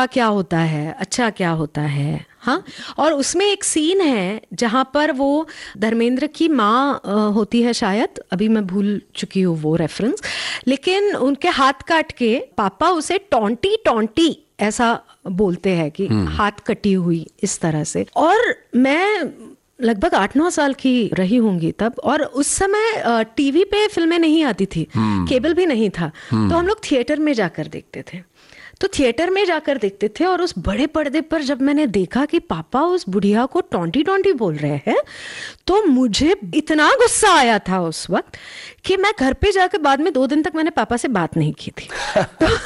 बुरा क्या होता है, अच्छा क्या होता है। हाँ, और उसमें एक सीन है जहाँ पर वो धर्मेंद्र की माँ होती है शायद, अभी मैं भूल चुकी हूँ वो रेफरेंस, लेकिन उनके हाथ काट के पापा उसे टॉन्टी टॉन्टी ऐसा बोलते हैं कि हाथ कटी हुई इस तरह से। और मैं लगभग 8-9 साल की रही होंगी तब, और उस समय टीवी पे फिल्में नहीं आती थी, केबल भी नहीं था, तो हम लोग थिएटर में जाकर देखते थे। तो थिएटर में जाकर देखते थे, और उस बड़े पर्दे पर जब मैंने देखा कि पापा उस बुढ़िया को टॉन्टी टॉन्टी बोल रहे हैं, तो मुझे इतना गुस्सा आया था उस वक्त कि मैं घर पे जाकर बाद में 2 दिन तक मैंने पापा से बात नहीं की थी।